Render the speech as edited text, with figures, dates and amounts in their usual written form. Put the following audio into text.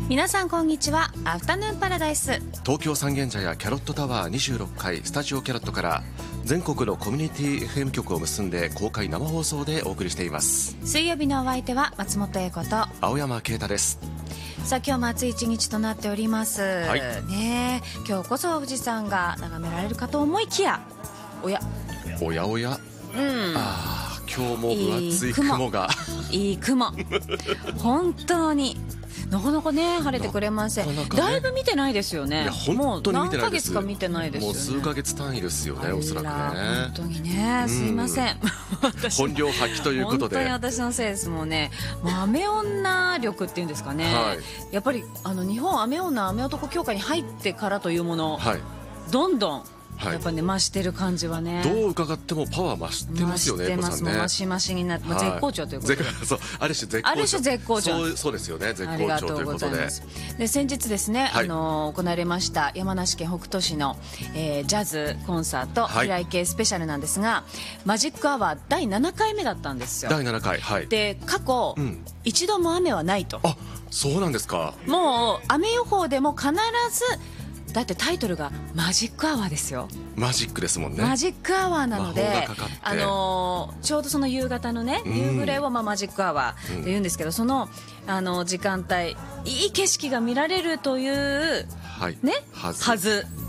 皆さんこんにちは。アフタヌーンパラダイス、 東京三軒茶屋キャロットタワー26階スタジオキャロットから全国のコミュニティ FM 局を結んで公開生放送でお送りしています。 水曜日のお相手は松本英子と青山啓太です。 さあ今日も暑い一日となっております、ね、今日こそ富士山が眺められるかと思いきやおや、 今日も分厚い雲がいい雲本当になかなかね晴れてくれません。だいぶ見てないですよね。 いや本当に見てないです。 もう何ヶ月か見てないですよね。 もう数ヶ月単位ですよね、おそらくね。 本当にね、すいません本領発揮ということで本当に私のせいです。もうね、雨女力っていうんですかね、やっぱり日本雨女雨男協会に入ってからというもの、どんどんやっぱね増してる感じはね、 どう伺ってもパワー増してますよね。 増してます。増し増しになって、絶好調ということで、 そうある種絶好調。そうですよね、絶好調ということで。 で先日ですね、行われました山梨県北杜市の、ジャズコンサート、平井堅スペシャルなんですが、マジックアワー第7回目だったんですよ。 第7回、 で過去、一度も雨はないと。 あ、そうなんですか。 もう雨予報でも必ず、だってタイトルがマジックアワーですよ。 マジックですもんね。 マジックアワーなので、 魔法がかかってちょうどその夕方のね、夕暮れをマジックアワーって言うんですけど、その、時間帯いい景色が見られるという、はず